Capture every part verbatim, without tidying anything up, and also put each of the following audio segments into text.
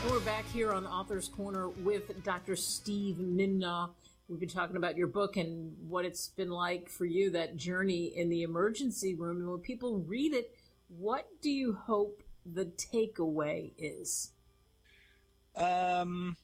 And we're back here on Author's Corner with Doctor Steve Nimnaugh. We've been talking about your book and what it's been like for you, that journey in the emergency room. And when people read it, what do you hope the takeaway is? Um,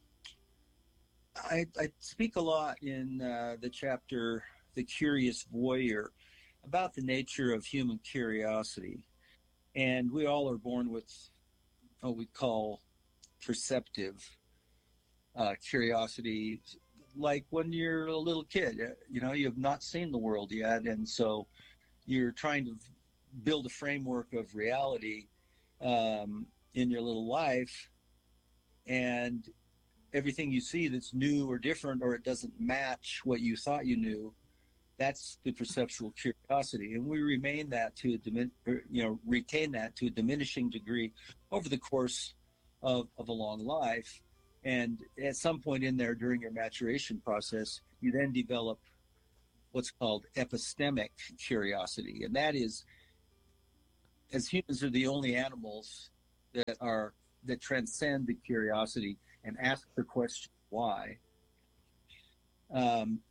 I, I speak a lot in uh, the chapter, The Curious Voyeur, about the nature of human curiosity. And we all are born with what we call perceptive uh, curiosity, like when you're a little kid. You know, you have not seen the world yet, and so you're trying to build a framework of reality um, in your little life, and everything you see that's new or different, or it doesn't match what you thought you knew, that's the perceptual curiosity. And we remain that to a dimin- or, you know, retain that to a diminishing degree over the course of, of a long life. And at some point in there during your maturation process, you then develop what's called epistemic curiosity. And that is, as humans are the only animals that are that transcend the curiosity and ask the question why. Um,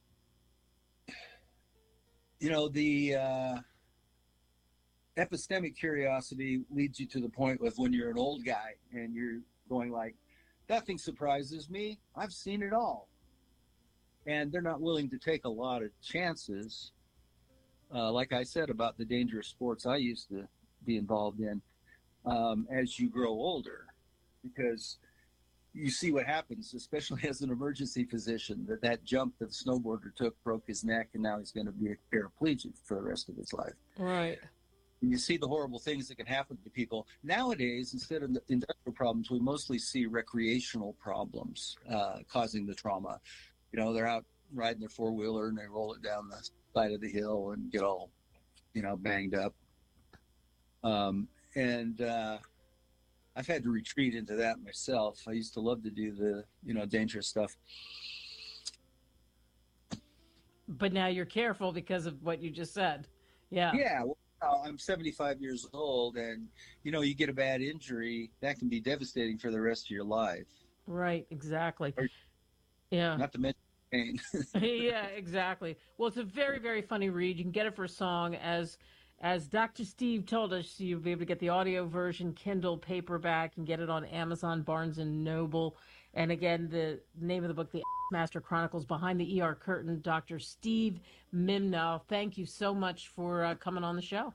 you know, the uh, epistemic curiosity leads you to the point of when you're an old guy and you're going like, nothing surprises me. I've seen it all. And they're not willing to take a lot of chances. Uh, like I said about the dangerous sports I used to be involved in, um, as you grow older, because you see what happens, especially as an emergency physician, that that jump that the snowboarder took broke his neck, and now he's going to be a paraplegic for the rest of his life. Right. And you see the horrible things that can happen to people. Nowadays, instead of the industrial problems, we mostly see recreational problems uh, causing the trauma. You know, they're out riding their four-wheeler and they roll it down the side of the hill and get all, you know, banged up. Um, and uh, I've had to retreat into that myself. I used to love to do the, you know, dangerous stuff. But now you're careful because of what you just said. Yeah. Yeah. Well, I'm seventy-five years old, and, you know, you get a bad injury, that can be devastating for the rest of your life. Right. Exactly. Or, yeah. Not to mention pain. Yeah, exactly. Well, it's a very, very funny read. You can get it for a song. As as Doctor Steve told us, you'll be able to get the audio version, Kindle, paperback, and get it on Amazon, Barnes and Noble. And again, the name of the book, The Master Chronicles, Behind the E R Curtain, Doctor Steve Nimnaugh. Thank you so much for uh, coming on the show.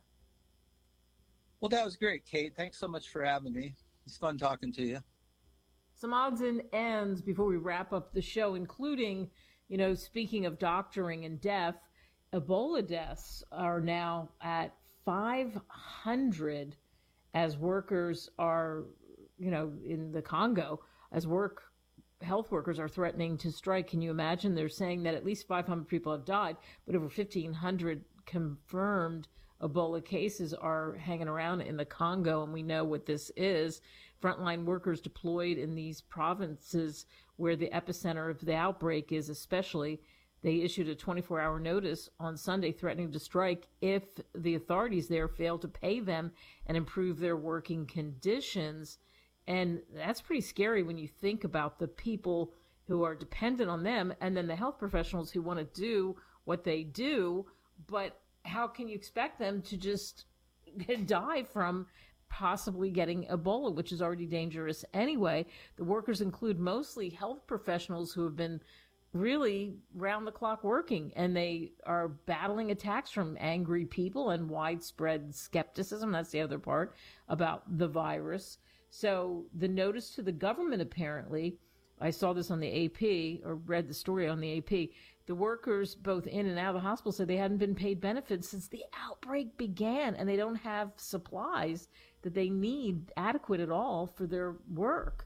Well, that was great, Kate. Thanks so much for having me. It's fun talking to you. Some odds and ends before we wrap up the show, including, you know, speaking of doctoring and death, Ebola deaths are now at five hundred as workers are, you know, in the Congo, as work health workers are threatening to strike. Can you imagine? They're saying that at least five hundred people have died, but over fifteen hundred confirmed Ebola cases are hanging around in the Congo, and we know what this is. Frontline workers deployed in these provinces where the epicenter of the outbreak is especially, they issued a twenty-four hour notice on Sunday threatening to strike if the authorities there fail to pay them and improve their working conditions. And that's pretty scary when you think about the people who are dependent on them and then the health professionals who want to do what they do. But how can you expect them to just die from possibly getting Ebola, which is already dangerous anyway? The workers include mostly health professionals who have been really round the clock working, and they are battling attacks from angry people and widespread skepticism. That's the other part about the virus. So the notice to the government, apparently, I saw this on the A P, or read the story on the A P. The workers, both in and out of the hospital, said they hadn't been paid benefits since the outbreak began, and they don't have supplies that they need adequate at all for their work.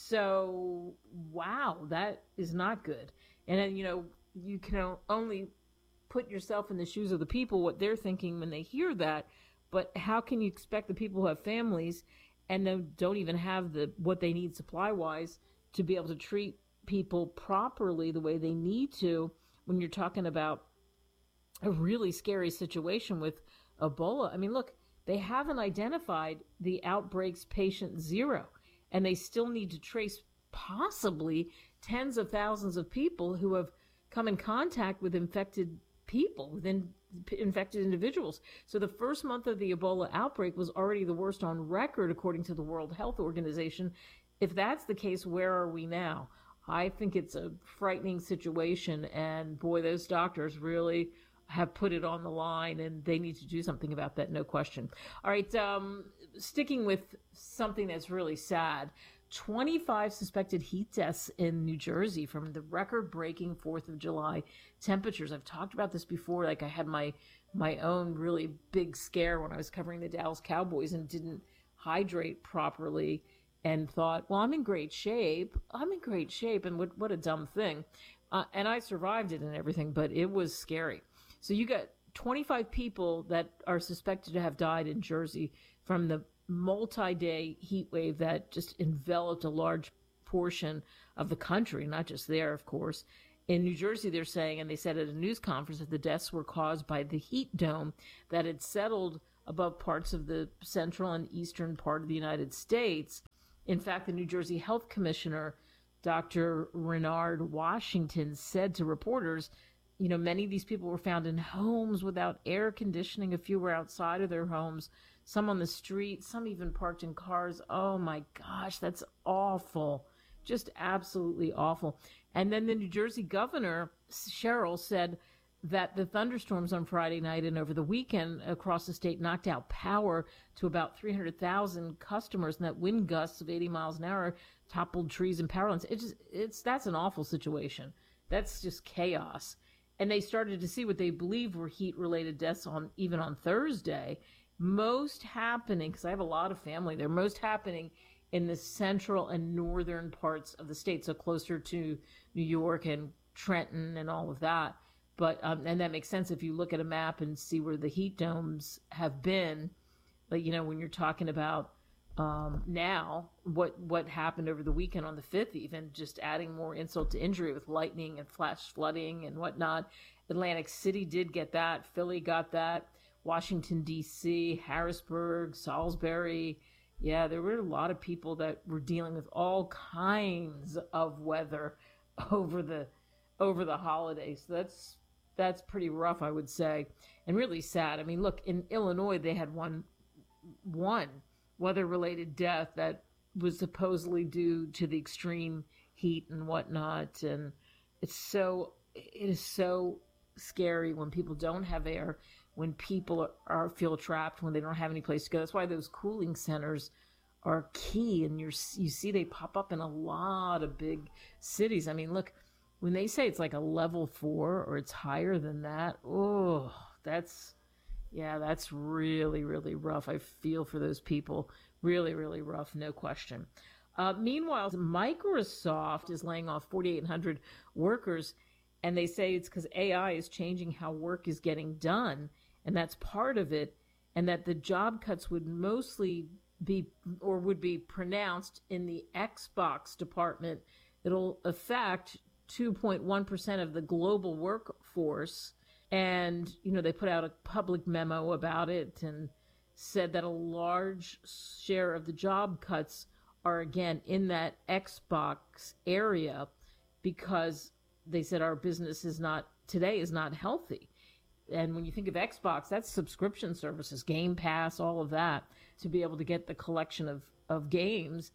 So, wow, that is not good. And then, you know, you can only put yourself in the shoes of the people, what they're thinking when they hear that. But how can you expect the people who have families and then don't even have the what they need supply-wise to be able to treat people properly the way they need to when you're talking about a really scary situation with Ebola? I mean, look, they haven't identified the outbreak's patient zero. and they still need to trace possibly tens of thousands of people who have come in contact with infected people, with in, infected individuals. So the first month of the Ebola outbreak was already the worst on record, according to the World Health Organization. If that's the case, where are we now? I think it's a frightening situation, and boy, those doctors really have put it on the line, and they need to do something about that, no question. All right, um, sticking with something that's really sad, twenty-five suspected heat deaths in New Jersey from the record-breaking fourth of July temperatures. I've talked about this before. Like, I had my my own really big scare when I was covering the Dallas Cowboys and didn't hydrate properly and thought, well, I'm in great shape. I'm in great shape, and what, what a dumb thing. Uh, and I survived it and everything, but it was scary. So you got twenty-five people that are suspected to have died in Jersey from the multi-day heat wave that just enveloped a large portion of the country, not just there, of course. In New Jersey, they're saying, and they said at a news conference, that the deaths were caused by the heat dome that had settled above parts of the central and eastern part of the United States. In fact, the New Jersey Health Commissioner, Doctor Renard Washington, said to reporters, you know, many of these people were found in homes without air conditioning. A few were outside of their homes, some on the street, some even parked in cars. Oh my gosh, that's awful. Just absolutely awful. And then the New Jersey governor, Sherrill, said that the thunderstorms on Friday night and over the weekend across the state knocked out power to about three hundred thousand customers, and that wind gusts of eighty miles an hour toppled trees and power lines. It's just, it's, that's an awful situation. That's just chaos. And they started to see what they believe were heat-related deaths on even on Thursday, most happening, because I have a lot of family there, most happening in the central and northern parts of the state, so closer to New York and Trenton and all of that. But um, and that makes sense if you look at a map and see where the heat domes have been. Like, you know, when you're talking about um, now, what what happened over the weekend on the fifth, even just adding more insult to injury with lightning and flash flooding and whatnot. Atlantic City did get that. Philly got that. Washington, D C, Harrisburg, Salisbury. Yeah, there were a lot of people that were dealing with all kinds of weather over the over the holidays. So that's that's pretty rough, I would say, and really sad. I mean, look, in Illinois, they had one one weather-related death that was supposedly due to the extreme heat and whatnot. And it's so, it is so scary when people don't have air, when people are, are feel trapped, when they don't have any place to go. That's why those cooling centers are key. And you're, you see they pop up in a lot of big cities. I mean, look, when they say it's like a level four or it's higher than that, oh, that's, yeah, that's really, really rough. I feel for those people. Really, really rough, no question. Uh, meanwhile, Microsoft is laying off forty-eight hundred workers, and they say it's because A I is changing how work is getting done, and that's part of it, and that the job cuts would mostly be, or would be pronounced in the Xbox department. It'll affect two point one percent of the global workforce. And, you know, they put out a public memo about it and said that a large share of the job cuts are, again, in that Xbox area because they said our business is not, today is not healthy. And when you think of Xbox, that's subscription services, Game Pass, all of that, to be able to get the collection of, of games.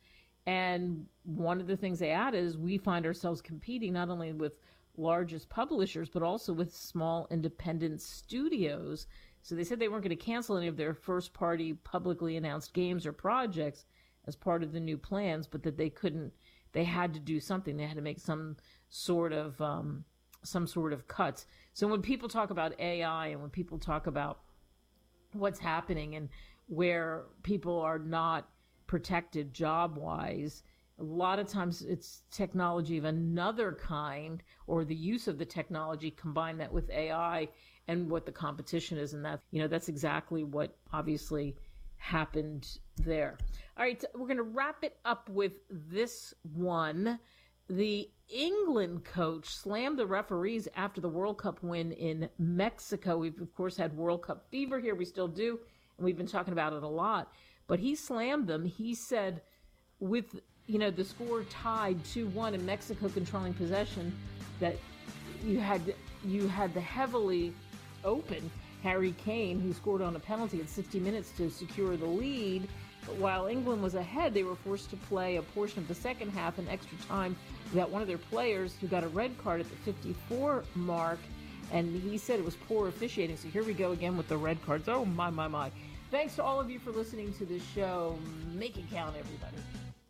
And one of the things they added is we find ourselves competing not only with largest publishers, but also with small independent studios. So they said they weren't going to cancel any of their first-party publicly announced games or projects as part of the new plans, but that they couldn't, they had to do something. They had to make some sort of, um, some sort of cuts. So when people talk about A I and when people talk about what's happening and where people are not protected job-wise, a lot of times it's technology of another kind, or the use of the technology, combine that with A I and what the competition is. And that, you know, that's exactly what obviously happened there. All right, we're going to wrap it up with this one. The England coach slammed the referees after the World Cup win in Mexico. We've, of course, had World Cup fever here. We still do, and we've been talking about it a lot. But he slammed them. He said with, you know, the score tied two one and Mexico controlling possession, that you had you had the heavily open Harry Kane, who scored on a penalty at sixty minutes to secure the lead. But while England was ahead, they were forced to play a portion of the second half in extra time without one of their players, who got a red card at the fifty-four mark, and he said it was poor officiating. So here we go again with the red cards. Oh, my, my, my. Thanks to all of you for listening to this show. Make it count, everybody.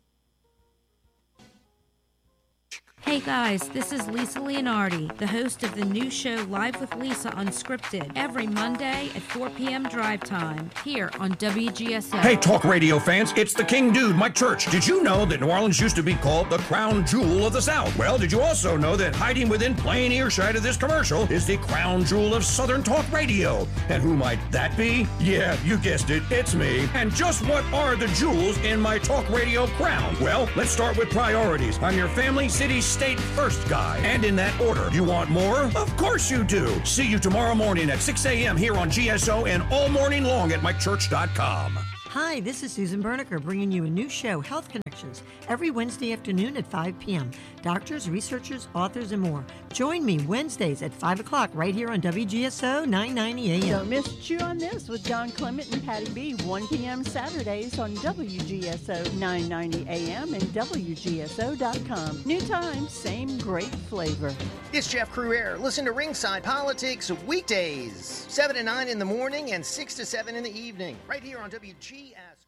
Hey guys, this is Lisa Leonardi, the host of the new show Live with Lisa Unscripted, every Monday at four p.m. drive time, here on W G S O. Hey, talk radio fans, it's the King Dude, Mike Church. Did you know that New Orleans used to be called the crown jewel of the South? Well, did you also know that hiding within plain earshot of this commercial is the crown jewel of Southern talk radio? And who might that be? Yeah, you guessed it, it's me. And just what are the jewels in my talk radio crown? Well, let's start with priorities. I'm your family, city, state first guy. And in that order. You want more? Of course you do. See you tomorrow morning at six a.m. here on G S O and all morning long at mike church dot com. Hi, this is Susan Berniker bringing you a new show, Health Connections, every Wednesday afternoon at five p.m. Doctors, researchers, authors, and more. Join me Wednesdays at five o'clock right here on W G S O nine ninety A M. Don't miss Chew on This with John Clement and Patty B, one p.m. Saturdays on W G S O nine ninety A M and W G S O dot com. New time, same great flavor. It's Jeff Cruere. Listen to Ringside Politics weekdays, seven to nine in the morning and six to seven in the evening, right here on W G S O.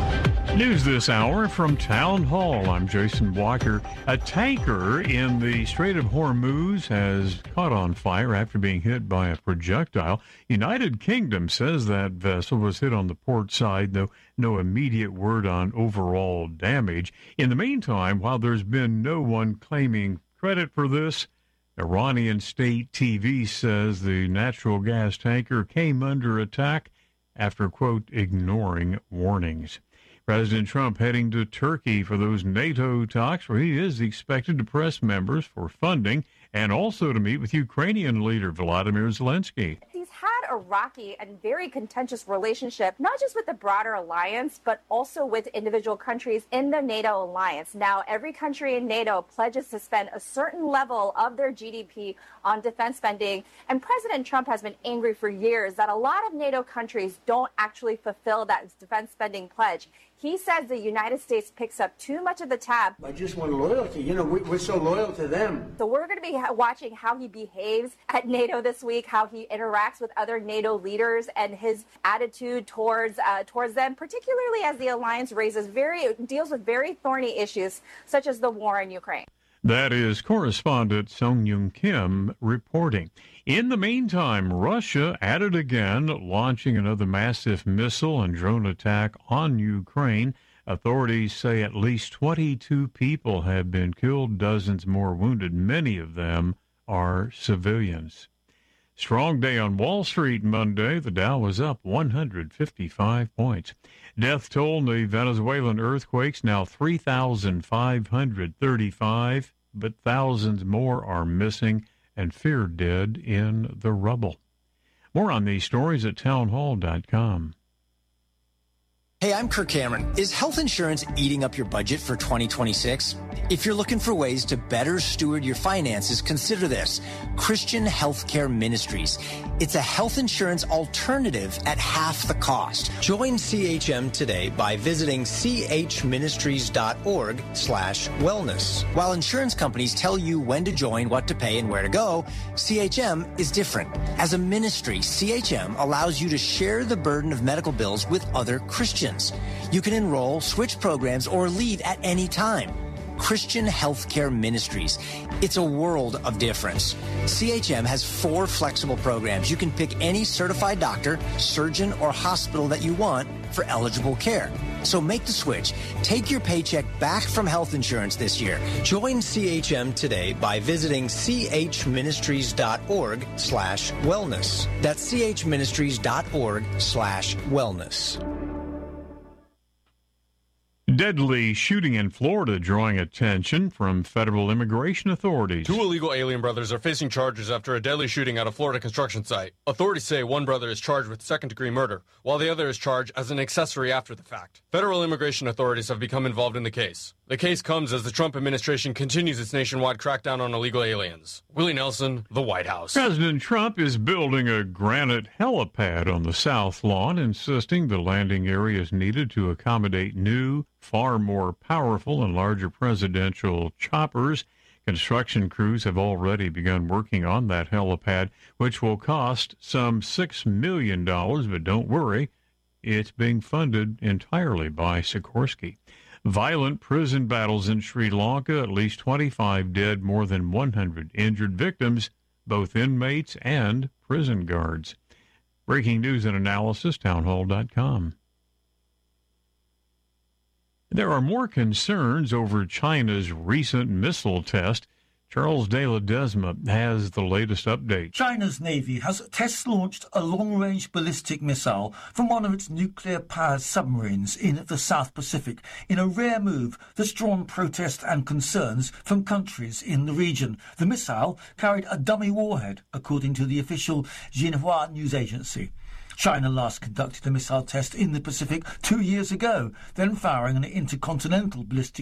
News this hour from Town Hall. I'm Jason Walker. A tanker in the Strait of Hormuz has caught on fire after being hit by a projectile. United Kingdom says that vessel was hit on the port side, though no immediate word on overall damage. In the meantime, while there's been no one claiming credit for this, Iranian state T V says the natural gas tanker came under attack after, quote, ignoring warnings. President Trump heading to Turkey for those NATO talks, where he is expected to press members for funding and also to meet with Ukrainian leader Volodymyr Zelensky. He's had a rocky and very contentious relationship, not just with the broader alliance, but also with individual countries in the NATO alliance. Now, every country in NATO pledges to spend a certain level of their G D P on defense spending. And President Trump has been angry for years that a lot of NATO countries don't actually fulfill that defense spending pledge. He says the United States picks up too much of the tab. I just want loyalty. You know, we, we're so loyal to them. So we're going to be watching how he behaves at NATO this week, how he interacts with other NATO leaders, and his attitude towards uh, towards them, particularly as the alliance raises very deals with very thorny issues such as the war in Ukraine. That is correspondent Sung Yoon Kim reporting. In the meantime, Russia at it again, launching another massive missile and drone attack on Ukraine. Authorities say at least twenty-two people have been killed, dozens more wounded. Many of them are civilians. Strong day on Wall Street Monday. The Dow was up one hundred fifty-five points. Death toll in the Venezuelan earthquakes now three thousand five hundred thirty-five, but thousands more are missing and feared dead in the rubble. More on these stories at town hall dot com. Hey, I'm Kirk Cameron. Is health insurance eating up your budget for twenty twenty-six? If you're looking for ways to better steward your finances, consider this. Christian Healthcare Ministries. It's a health insurance alternative at half the cost. Join C H M today by visiting chministries.org slash wellness. While insurance companies tell you when to join, what to pay, and where to go, C H M is different. As a ministry, C H M allows you to share the burden of medical bills with other Christians. You can enroll, switch programs, or leave at any time. Christian Healthcare Ministries. It's a world of difference. C H M has four flexible programs. You can pick any certified doctor, surgeon, or hospital that you want for eligible care. So make the switch. Take your paycheck back from health insurance this year. Join C H M today by visiting chministries.org slash wellness. That's chministries.org slash wellness. Deadly shooting in Florida drawing attention from federal immigration authorities. Two illegal alien brothers are facing charges after a deadly shooting at a Florida construction site. Authorities say one brother is charged with second-degree murder, while the other is charged as an accessory after the fact. Federal immigration authorities have become involved in the case. The case comes as the Trump administration continues its nationwide crackdown on illegal aliens. Willie Nelson, the White House. President Trump is building a granite helipad on the South Lawn, insisting the landing area is needed to accommodate new, far more powerful and larger presidential choppers. Construction crews have already begun working on that helipad, which will cost some six million dollars, but don't worry, it's being funded entirely by Sikorsky. Violent prison battles in Sri Lanka, at least twenty-five dead, more than one hundred injured victims, both inmates and prison guards. Breaking news and analysis, townhall dot com. There are more concerns over China's recent missile test. Charles De Ledesma has the latest update. China's Navy has test-launched a long-range ballistic missile from one of its nuclear-powered submarines in the South Pacific, in a rare move that's drawn protest and concerns from countries in the region. The missile carried a dummy warhead, according to the official Xinhua news agency. China last conducted a missile test in the Pacific two years ago, then firing an intercontinental ballistic